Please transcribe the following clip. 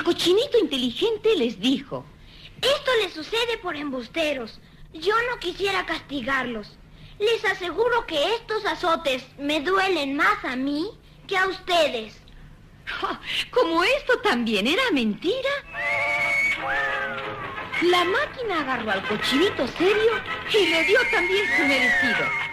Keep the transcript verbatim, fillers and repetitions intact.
cochinito inteligente les dijo: esto les sucede por embusteros. Yo no quisiera castigarlos. Les aseguro que estos azotes me duelen más a mí que a ustedes. Oh, como esto también era mentira, la máquina agarró al cochinito serio y le dio también su merecido.